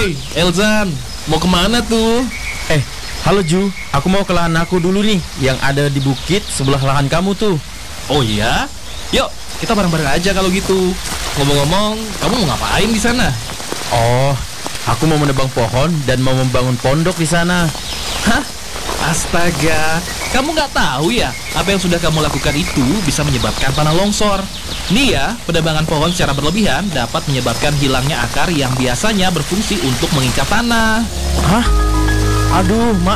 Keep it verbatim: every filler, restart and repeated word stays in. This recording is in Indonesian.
Hei, Elzan, mau kemana tuh? Eh, halo Ju, aku mau ke lahan aku dulu nih, yang ada di bukit sebelah lahan kamu tuh. Oh iya? Yuk, kita bareng-bareng aja kalau gitu. Ngomong-ngomong, kamu mau ngapain di sana? Oh, aku mau menebang pohon dan mau membangun pondok di sana. Hah? Astaga, kamu nggak tahu ya, apa yang sudah kamu lakukan itu bisa menyebabkan tanah longsor. Nih ya, penebangan pohon secara berlebihan dapat menyebabkan hilangnya akar yang biasanya berfungsi untuk mengikat tanah. Hah? Aduh, maaf